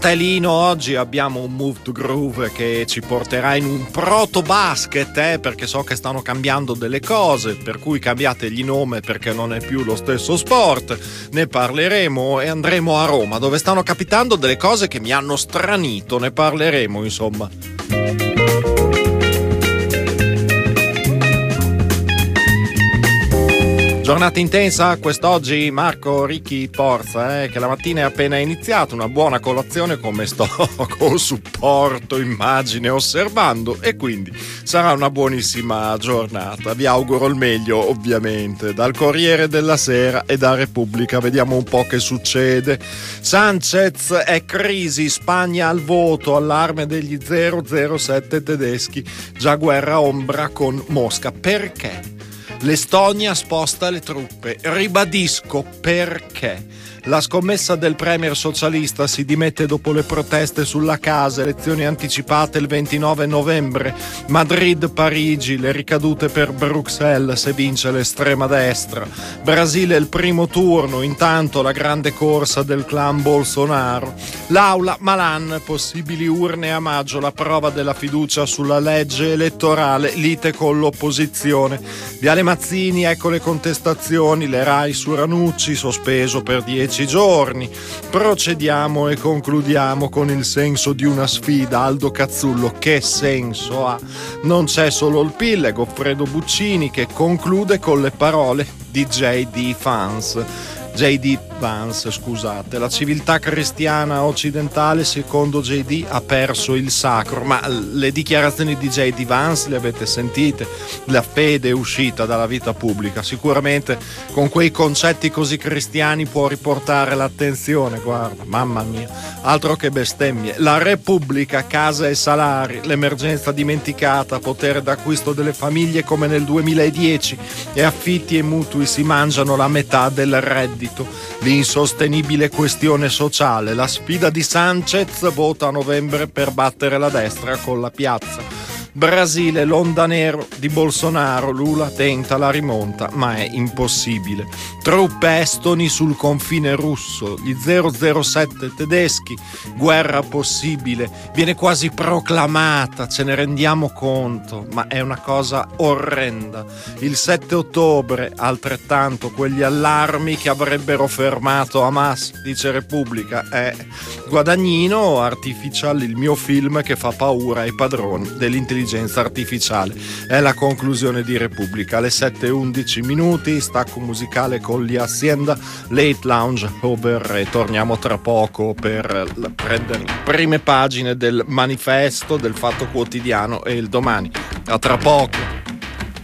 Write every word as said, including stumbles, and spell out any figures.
cartellino oggi abbiamo un Move to Groove che ci porterà in un proto basket, eh, perché so che stanno cambiando delle cose, per cui cambiategli nome perché non è più lo stesso sport. Ne parleremo e andremo a Roma, dove stanno capitando delle cose che mi hanno stranito. Ne parleremo, insomma. Giornata intensa quest'oggi, Marco Ricchi Porza, eh, che la mattina è appena iniziata, una buona colazione come sto con supporto, immagine, osservando, e quindi sarà una buonissima giornata. Vi auguro il meglio, ovviamente. Dal Corriere della Sera e da Repubblica vediamo un po' che succede. Sanchez è crisi, Spagna al voto, allarme degli zero zero sette tedeschi, già guerra ombra con Mosca. Perché? L'Estonia sposta le truppe. Ribadisco perché. La scommessa del premier socialista si dimette dopo le proteste sulla casa, elezioni anticipate il ventinove novembre, Madrid-Parigi, le ricadute per Bruxelles se vince l'estrema destra, Brasile il primo turno, intanto la grande corsa del clan Bolsonaro, l'Aula Malan, possibili urne a maggio, la prova della fiducia sulla legge elettorale, lite con l'opposizione, Viale Mazzini, ecco le contestazioni, le Rai su Ranucci, sospeso per dieci giorni. Procediamo e concludiamo con il senso di una sfida. Aldo Cazzullo, che senso ha? Non c'è solo il P I L, è Goffredo Buccini che conclude con le parole di J D Vance. J D Vance, scusate, la civiltà cristiana occidentale secondo J D ha perso il sacro, ma le dichiarazioni di J D Vance le avete sentite? La fede è uscita dalla vita pubblica, sicuramente con quei concetti così cristiani può riportare l'attenzione, guarda, mamma mia, altro che bestemmie. La Repubblica, casa e salari, l'emergenza dimenticata, potere d'acquisto delle famiglie come nel duemiladieci e affitti e mutui si mangiano la metà del reddito. L'insostenibile questione sociale, la sfida di Sanchez, vota a novembre per battere la destra con la piazza. Brasile, l'onda nero di Bolsonaro, Lula tenta la rimonta ma è impossibile. Truppe estoni sul confine russo, gli zero zero sette tedeschi, guerra possibile, viene quasi proclamata, ce ne rendiamo conto, ma è una cosa orrenda. Il sette ottobre altrettanto quegli allarmi che avrebbero fermato Hamas, dice Repubblica. È Guadagnino Artificial, il mio film che fa paura ai padroni dell'intelligenza artificiale. È la conclusione di Repubblica. Alle sette e undici minuti, stacco musicale con gli Hacienda, Late Lounge Over, e torniamo tra poco per prendere le prime pagine del Manifesto, del Fatto Quotidiano e il Domani. A tra poco.